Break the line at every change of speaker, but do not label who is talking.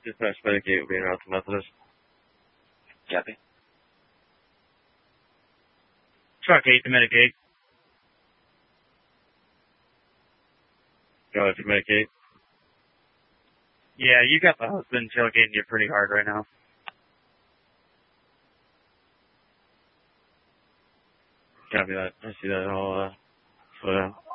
Dispatch Medicaid will be in route to Methodist.
Copy.
Truck 8 to Medicaid.
Go ahead to Medicaid.
Yeah, you got the husband tailgating you pretty hard right now.
Copy that. I see that. I'll slow down.